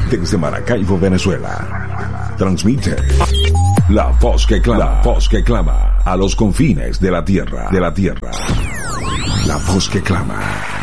desde Maracaibo, Venezuela. Transmite la voz que clama a los confines de la tierra. La voz que clama.